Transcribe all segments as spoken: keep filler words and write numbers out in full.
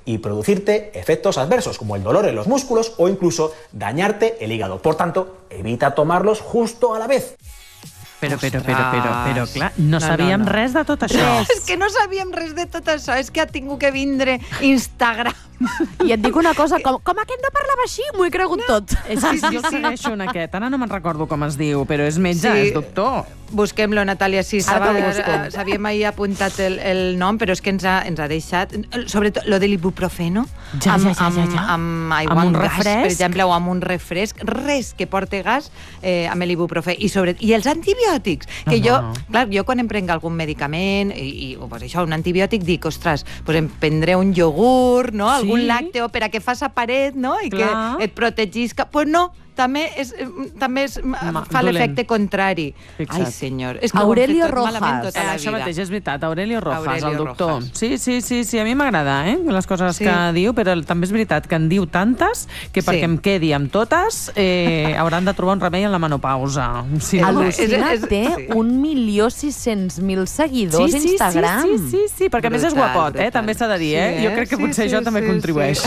y producirte efectos adversos, como el dolor en los músculos o incluso dañarte el hígado. Por tanto, evita tomarlos justo a la vez. Però, però, però, però, però, clar, no, no sabíem no, no. res de tot això. Res. És que no sabíem res de tot això, és que ha tingut que vindre Instagram. I et dic una cosa, com, com aquest no parlava així, m'ho he cregut no. tot. És que sí, jo segueixo en aquest, ara no me'n recordo com es diu, però és metge, sí. és doctor. Busquem-lo, Natàlia, sí, sabíem ahir apuntat el, el nom, però és que ens ha, ens ha deixat, sobretot, lo de l'ibuprofeno, ja, amb, ja, ja, ja, ja. amb, amb aigua amb, amb gas, refresc. Per exemple, o amb un refresc, res que porti gas eh, amb l'ibuprofè. I, sobre, I els antibiòtics, que uh-huh. jo, clar, jo quan em prenc algun medicament, i, i pues això, un antibiòtic, dic, ostres, pues em prendré un iogurt, no? Sí. Algun làcteo per a que faça paret, no? I clar. Que et protegisca. Pues no, també, és, també és, Ma, fa l'efecte contrari. Fixa't. Ai, senyor. És que Aurelio Rojas. Tota eh, això mateix, és veritat. Aurelio Rojas, Aurelio el doctor. Rojas. Sí, sí, sí, sí, a mi m'agrada, eh? Les coses sí. que diu, però també és veritat que en diu tantes que perquè sí. em quedi amb totes eh, hauran de trobar un remei en la menopausa. Sí, Al·lucina té sí. un milió sis-cents mil seguidors sí, sí, a Instagram. Sí, sí, sí, sí, perquè brutal, a més és guapot, eh? També s'ha de dir, eh? Sí, eh? Jo crec que sí, potser sí, això sí, també sí, contribueix.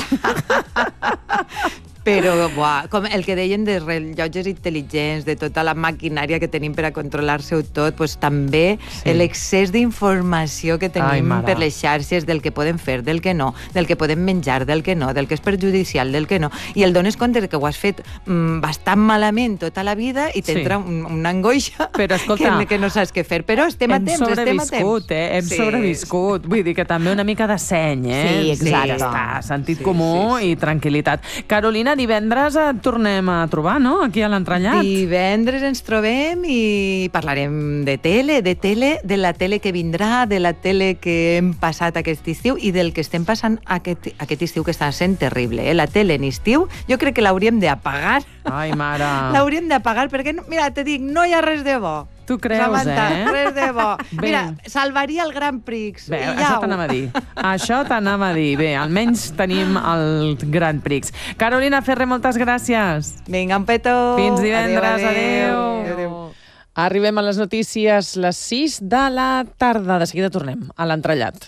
Sí. Però, buah, com el que deien de rellotges intel·ligents, de tota la maquinària que tenim per a controlar-se tot, pues, també sí. l'excés d'informació que tenim Ai, per les xarxes del que podem fer, del que no, del que podem menjar, del que no, del que és perjudicial, del que no. I el dones compte que ho has fet mm, bastant malament tota la vida i t'entra sí. un, una angoixa però, escolta, que, que no saps què fer. Però estem a temps, estem a temps. Eh? Hem sí. sobreviscut. Vull dir que també una mica de seny, eh? Sí, exacte. Ja està, sentit sí, comú sí, sí. i tranquil·litat. Carolina, divendres et tornem a trobar, no?, aquí a l'Entrellat. Divendres ens trobem i parlarem de tele, de tele, de la tele que vindrà, de la tele que hem passat aquest estiu i del que estem passant aquest, aquest estiu, que està sent terrible. Eh? La tele en estiu, jo crec que l'hauríem d'apagar. Ai, mare. L'hauríem d'apagar perquè, mira, te dic, no hi ha res de bo. Tu creus, Samantha, eh? Res de bo. Bé. Mira, salvaria el Grand Prix. Bé, això t'anava a dir. Això t'anava a dir. Bé, almenys tenim el Grand Prix. Carolina Ferrer, moltes gràcies. Vinga, un petó. Fins divendres. Adéu. Adéu. adéu. Arribem a les notícies les sis de la tarda. De seguida tornem a l'Entrellat.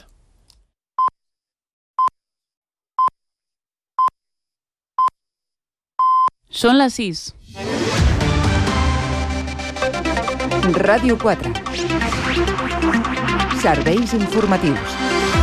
Són les sis. Ràdio quatre. Serveis informatius.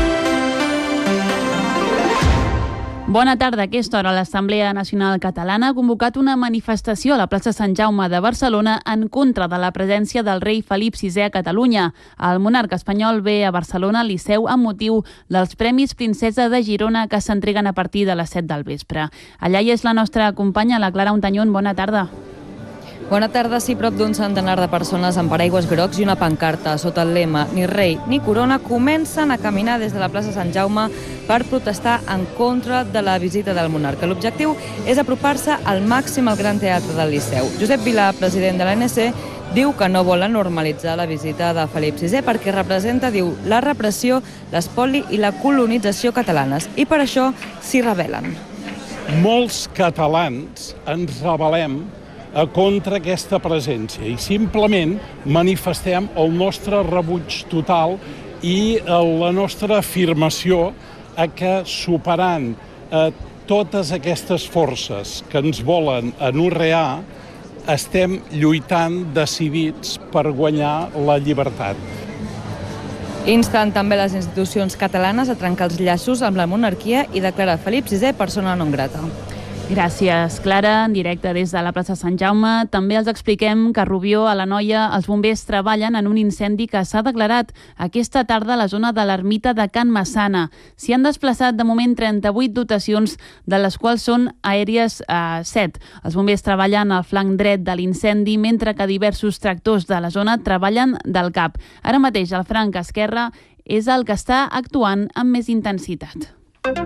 Bona tarda. A aquesta hora l'Assemblea Nacional Catalana ha convocat una manifestació a la plaça Sant Jaume de Barcelona en contra de la presència del rei Felip sisè a Catalunya. El monarca espanyol ve a Barcelona al Liceu amb motiu dels Premis Princesa de Girona que s'entreguen a partir de les set del vespre. Allà hi és la nostra companya, la Clara Untanyón. Bona tarda. Bona tarda. Sí, prop d'un centenar de persones amb paraigües grocs i una pancarta sota el lema «Ni rei ni corona» comencen a caminar des de la plaça Sant Jaume per protestar en contra de la visita del monarca. L'objectiu és apropar-se al màxim al Gran Teatre del Liceu. Josep Vilà, president de l'A N C, diu que no volen normalitzar la visita de Felip sisè perquè representa, diu, la repressió, l'espoli i la colonització catalanes, i per això s'hi rebel·len. Molts catalans ens rebel·lem contra aquesta presència i simplement manifestem el nostre rebuig total i la nostra afirmació a que superant eh, totes aquestes forces que ens volen anorrear, estem lluitant decidits per guanyar la llibertat. Insten també les institucions catalanes a trencar els llaços amb la monarquia i declarar Felip sisè persona non grata. Gràcies, Clara. En directe des de la plaça Sant Jaume. També els expliquem que a Rubió, a l'Anoia, els bombers treballen en un incendi que s'ha declarat aquesta tarda a la zona de l'ermita de Can Massana. S'hi han desplaçat de moment trenta-vuit dotacions, de les quals són aèries eh, set. Els bombers treballen al flanc dret de l'incendi, mentre que diversos tractors de la zona treballen del cap. Ara mateix el flanc esquerre és el que està actuant amb més intensitat.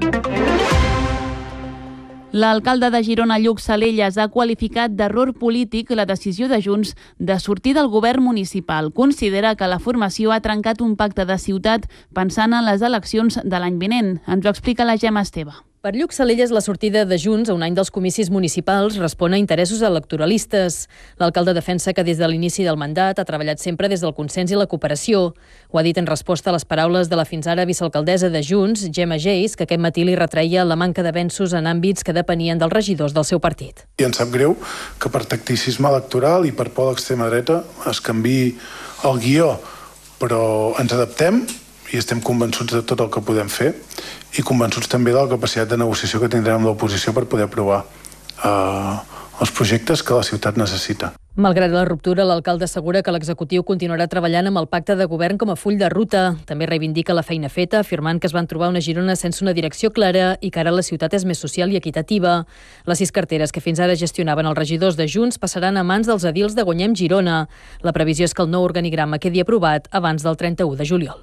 L'alcalde de Girona, Lluc Salellas, ha qualificat d'error polític la decisió de Junts de sortir del govern municipal. Considera que la formació ha trencat un pacte de ciutat pensant en les eleccions de l'any vinent. Ens ho explica la Gemma Esteve. Per Lluc Salelles, la sortida de Junts a un any dels comicis municipals respon a interessos electoralistes. L'alcalde defensa que des de l'inici del mandat ha treballat sempre des del consens i la cooperació. Ho ha dit en resposta a les paraules de la fins ara vicealcaldessa de Junts, Gemma Geis, que aquest matí li retreia la manca d'avenços en àmbits que depenien dels regidors del seu partit. I ens sap greu que per tacticisme electoral i per por a l'extrema dreta es canviï el guió, però ens adaptem i estem convençuts de tot el que podem fer i convençuts també de la capacitat de negociació que tindrem amb l'oposició per poder aprovar eh, els projectes que la ciutat necessita. Malgrat la ruptura, l'alcalde assegura que l'executiu continuarà treballant amb el pacte de govern com a full de ruta. També reivindica la feina feta, afirmant que es van trobar una Girona sense una direcció clara i que ara la ciutat és més social i equitativa. Les sis carteres que fins ara gestionaven els regidors de Junts passaran a mans dels edils de Guanyem Girona. La previsió és que el nou organigrama quedi aprovat abans del trenta-u de juliol.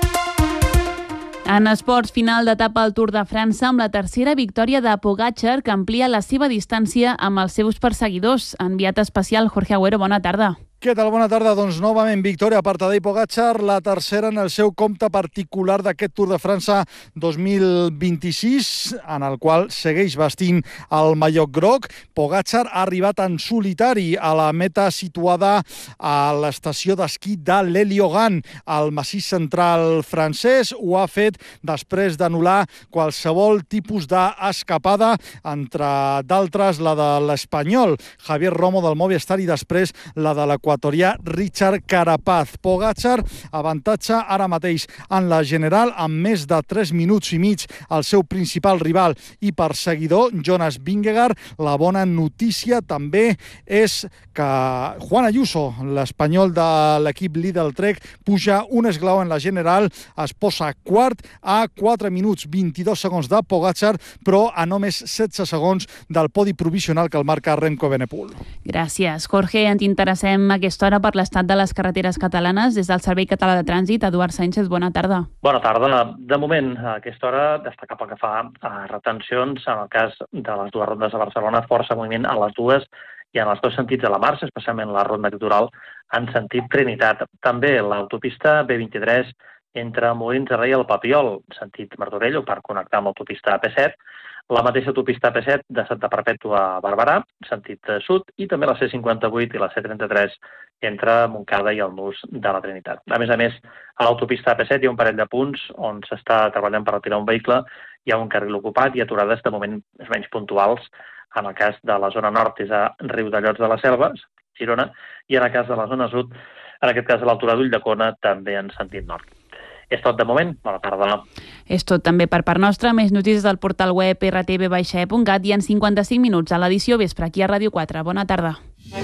En esports, final d'etapa al Tour de França amb la tercera victòria de Pogačar, que amplia la seva distància amb els seus perseguidors. Enviat especial, Jorge Agüero, bona tarda. Què tal? Bona tarda. Doncs novament victòria per Tadej Pogačar, la tercera en el seu compte particular d'aquest Tour de França dos mil vint-i-sis, en el qual segueix vestint el maillot groc. Pogačar ha arribat en solitari a la meta situada a l'estació d'esquí de l'Heliogan, al massís central francès. Ho ha fet després d'anul·lar qualsevol tipus d'escapada, entre d'altres la de l'espanyol Javier Romo del Movistar i després la de l'equatorià Richard Carapaz. Pogačar avantatge ara mateix en la general amb més de tres minuts i mig el seu principal rival i perseguidor, Jonas Vingegaard. La bona notícia també és que Juan Ayuso, l'espanyol de l'equip Lidl Trek, puja un esglaó en la general, es posa quart a quatre minuts vint-i-dos segons de Pogačar, però a només setze segons del podi provisional que el marca Remco Evenepoel. Gràcies, Jorge. Ens interessem a aquesta hora per l'estat de les carreteres catalanes. Des del Servei Català de Trànsit, Eduard Sánchez, bona tarda. Bona tarda. De moment, a aquesta hora, destacar pel que fa a retencions, en el cas de les dues rondes de Barcelona, força moviment a les dues i en els dos sentits de la marxa, especialment la ronda litoral en sentit Trinitat. També l'autopista B vint-i-tres entre Molins de Rei i el Papiol, sentit Martorell, per connectar amb l'autopista A P set, la mateixa autopista A P set de Santa Perpètua a Barberà, sentit sud, i també la C cinquanta-vuit i la C trenta-tres entre Montcada i el Nus de la Trinitat. A més a més, a l'autopista A P set hi ha un parell de punts on s'està treballant per retirar un vehicle, hi ha un carril ocupat i aturades de moment més menys puntuals. En el cas de la zona nord és a Riudellots de la Selva, Girona, i en el cas de la zona sud, en aquest cas a l'altura d'Ulldecona, també en sentit nord. És tot de moment. Bona tarda. És tot també per part nostra. Més notícies del portal web r t v e punt cat i en cinquanta-cinc minuts a l'edició vespre aquí a Ràdio quatre. Bona tarda.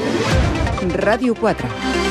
Ràdio quatre.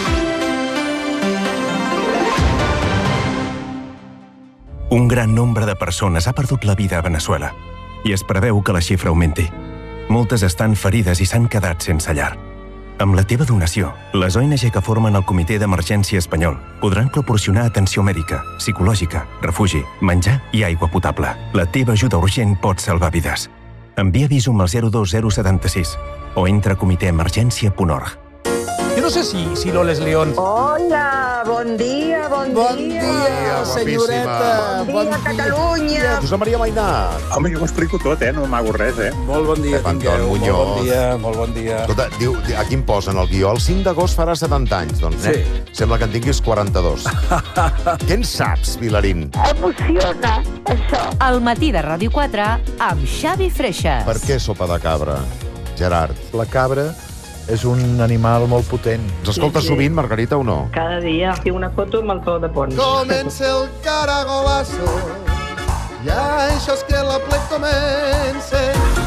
Un gran nombre de persones ha perdut la vida a Veneçuela i es preveu que la xifra augmenti. Moltes estan ferides i s'han quedat sense llar. Amb la teva donació, les O N G que formen el Comitè d'Emergència Espanyol podran proporcionar atenció mèdica, psicològica, refugi, menjar i aigua potable. La teva ajuda urgent pot salvar vides. Envia Visum al zero dos zero set sis o entra a comitè emergència punt org. Yo no sé si, si Loles León... Hola, bon dia, bon, bon dia. dia, senyoreta. Bon dia, Catalunya. Josep Maria Mainà. Home, jo ho explico tot, eh? No m'amago res, eh? Molt bon dia, tingueu. Molt bon dia, molt bon dia. Escolta, diu, aquí em posen el guió. El cinc d'agost farà setanta anys, doncs, sí. eh? Sembla que en tinguis quaranta-dos. Què en saps, Vilarín? Emociona, això. El matí de Ràdio quatre amb Xavi Freixas. Per què sopa de cabra, Gerard? La cabra és un animal molt potent. Ens escolta sí, sí. sovint, Margarita, o no? Cada dia. Tinc una foto amb el Pau de Pons. Comença el caragolazo, ja això és que la plec comença.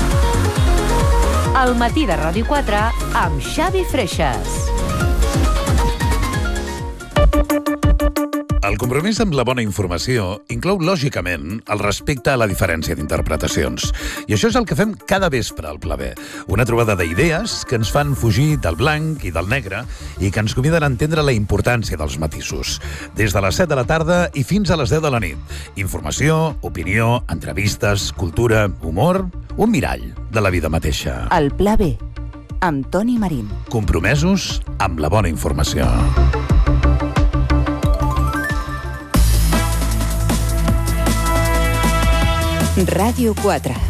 El matí de Ràdio quatre amb Xavi Freixas. El compromís amb la bona informació inclou, lògicament, el respecte a la diferència d'interpretacions. I això és el que fem cada vespre al Pla B. Una trobada d'idees que ens fan fugir del blanc i del negre i que ens conviden a entendre la importància dels matisos. Des de les set de la tarda i fins a les deu de la nit. Informació, opinió, entrevistes, cultura, humor, un mirall de la vida mateixa. El Pla B, amb Toni Marín. Compromesos amb la bona informació. Ràdio quatre.